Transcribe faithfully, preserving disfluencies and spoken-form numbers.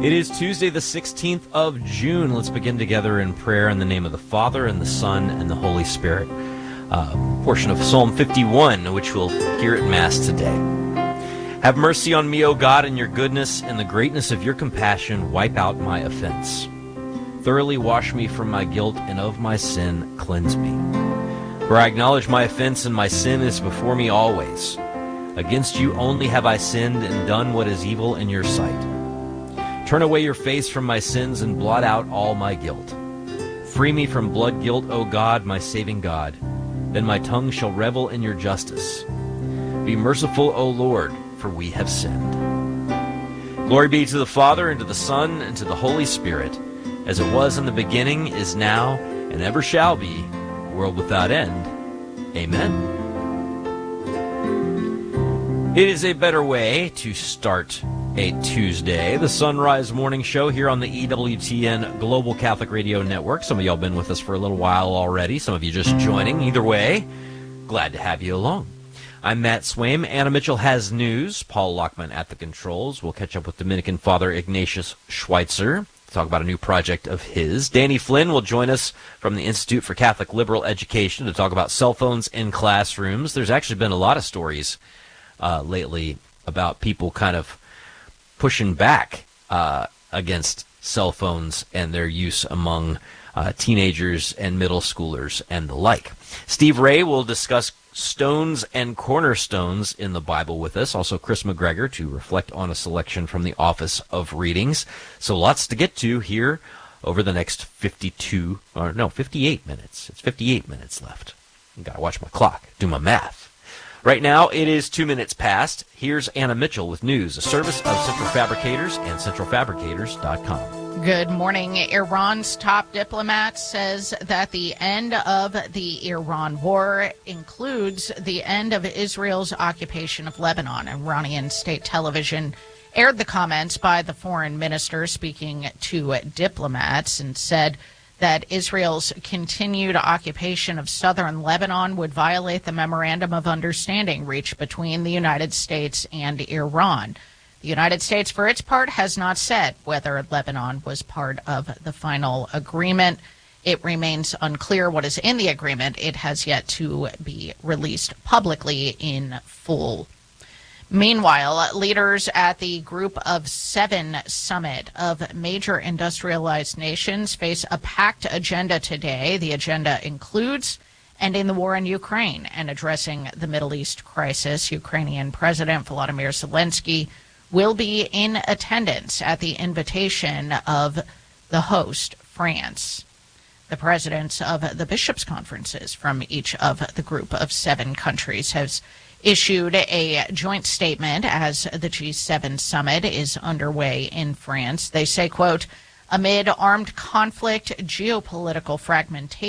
It is Tuesday, the sixteenth of June. Let's begin together in prayer in the name of the Father, and the Son, and the Holy Spirit. Uh, portion of Psalm fifty-one, which we'll hear at Mass today. Have mercy on me, O God, in your goodness, and the greatness of your compassion, wipe out my offense. Thoroughly wash me from my guilt, and of my sin cleanse me. For I acknowledge my offense, and my sin is before me always. Against you only have I sinned and done what is evil in your sight. Turn away your face from my sins and blot out all my guilt. Free me from blood guilt, O God, my saving God. Then my tongue shall revel in your justice. Be merciful, O Lord, for we have sinned. Glory be to the Father, and to the Son, and to the Holy Spirit, as it was in the beginning, is now, and ever shall be, world without end. Amen. It is a better way to start a Tuesday, the Sunrise Morning Show here on the E W T N Global Catholic Radio Network. Some of y'all been with us for a little while already. Some of you just joining. Either way, glad to have you along. I'm Matt Swaim. Anna Mitchell has news. Paul Lockman at the controls. We'll catch up with Dominican Father Ignatius Schweitzer to talk about a new project of his. Danny Flynn will join us from the Institute for Catholic Liberal Education to talk about cell phones in classrooms. There's actually been a lot of stories uh, lately about people kind of pushing back uh, against cell phones and their use among uh, teenagers and middle schoolers and the like. Steve Ray will discuss stones and cornerstones in the Bible with us. Also, Chris McGregor to reflect on a selection from the Office of Readings. So lots to get to here over the next fifty-two, or no, fifty-eight minutes. It's fifty-eight minutes left. I've got to watch my clock, do my math. Right now, it is two minutes past. Here's Anna Mitchell with news, a service of Central Fabricators and central fabricators dot com. Good morning. Iran's top diplomat says that the end of the Iran war includes the end of Israel's occupation of Lebanon. Iranian state television aired the comments by the foreign minister speaking to diplomats and said that Israel's continued occupation of southern Lebanon would violate the Memorandum of Understanding reached between the United States and Iran. The United States, for its part, has not said whether Lebanon was part of the final agreement. It remains unclear what is in the agreement. It has yet to be released publicly in full. Meanwhile, leaders at the Group of Seven summit of major industrialized nations face a packed agenda today. The agenda includes ending the war in Ukraine and addressing the Middle East crisis. Ukrainian President Volodymyr Zelensky will be in attendance at the invitation of the host, France. The presidents of the bishops' conferences from each of the Group of Seven countries has issued a joint statement as the G seven summit is underway in France. They say, quote, amid armed conflict, geopolitical fragmentation,